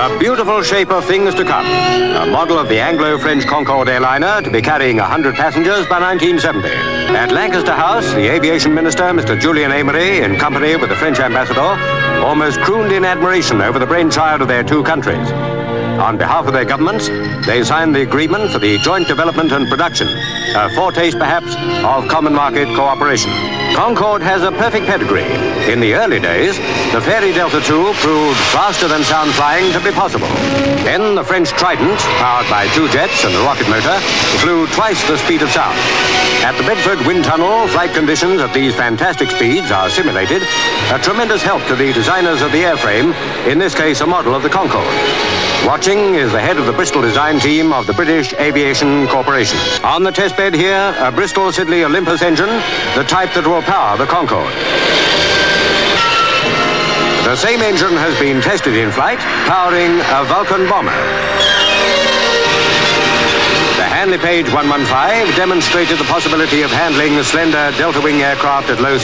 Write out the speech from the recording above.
A beautiful shape of things to come. A model of the Anglo-French Concorde airliner to be carrying 100 passengers by 1970. At Lancaster House, the aviation minister, Mr. Julian Emery, in company with the French ambassador, almost crooned in admiration over the brainchild of their two countries. On behalf of their governments, they signed the agreement for the joint development and production, a foretaste, perhaps, of common market cooperation. Concorde has a perfect pedigree. In the early days, the Fairey Delta II proved faster than sound flying to be possible. Then the French Trident, powered by two jets and a rocket motor, flew twice the speed of sound. At the Bedford Wind Tunnel, flight conditions at these fantastic speeds are simulated, a tremendous help to the designers of the airframe, in this case a model of the Concorde. Watching is the head of the Bristol design team of the British Aviation Corporation. On the test bed here, a Bristol Siddeley Olympus engine, the type that will power the Concorde. The same engine has been tested in flight, powering a Vulcan bomber. The Handley Page 115 demonstrated the possibility of handling the slender Delta Wing aircraft at low